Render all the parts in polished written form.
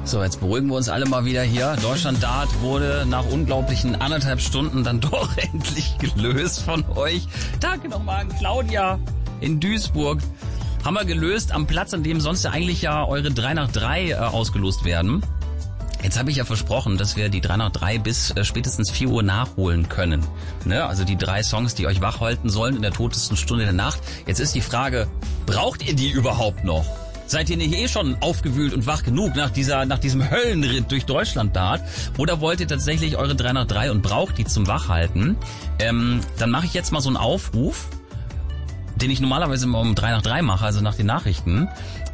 So, jetzt beruhigen wir uns alle mal wieder hier. Deutschland Dart wurde nach unglaublichen 1,5 Stunden dann doch endlich gelöst von euch. Danke nochmal an Claudia in Duisburg. Haben wir gelöst am Platz, an dem sonst ja eigentlich ja eure 3 nach 3 ausgelost werden. Jetzt habe ich ja versprochen, dass wir die 3 nach 3 bis spätestens 4 Uhr nachholen können. Ne? Also die 3 Songs, die euch wach halten sollen in der totesten Stunde der Nacht. Jetzt ist die Frage, braucht ihr die überhaupt noch? Seid ihr nicht schon aufgewühlt und wach genug nach diesem Höllenritt durch Deutschland Dart? Oder wollt ihr tatsächlich eure 3 nach 3 und braucht die zum Wachhalten? Dann mache ich jetzt mal so einen Aufruf, den ich normalerweise immer um 3 nach 3 mache, also nach den Nachrichten.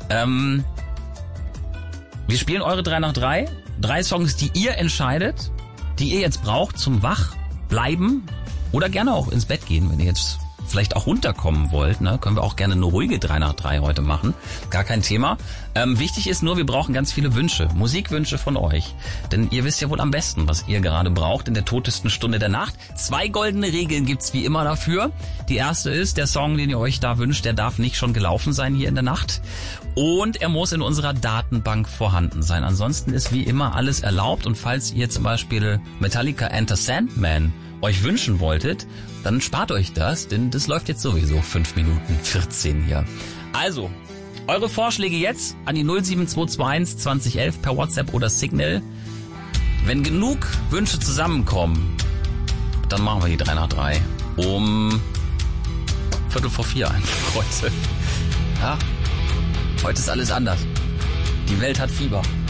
Wir spielen eure 3 nach 3. 3 Songs, die ihr entscheidet, die ihr jetzt braucht zum Wachbleiben oder gerne auch ins Bett gehen, wenn ihr jetzt vielleicht auch runterkommen wollt, ne? Können wir auch gerne eine ruhige 3 nach 3 heute machen. Gar kein Thema. Wichtig ist nur, wir brauchen ganz viele Wünsche, Musikwünsche von euch. Denn ihr wisst ja wohl am besten, was ihr gerade braucht in der totesten Stunde der Nacht. 2 goldene Regeln gibt's wie immer dafür. Die erste ist, der Song, den ihr euch da wünscht, der darf nicht schon gelaufen sein hier in der Nacht. Und er muss in unserer Datenbank vorhanden sein. Ansonsten ist wie immer alles erlaubt. Und falls ihr zum Beispiel Metallica Enter Sandman euch wünschen wolltet, dann spart euch das, denn das läuft jetzt sowieso 5 Minuten 14 hier. Also, eure Vorschläge jetzt an die 07221 2011 per WhatsApp oder Signal. Wenn genug Wünsche zusammenkommen, dann machen wir die 3 nach 3 um 3:45 einfach heute. Ja, heute ist alles anders. Die Welt hat Fieber.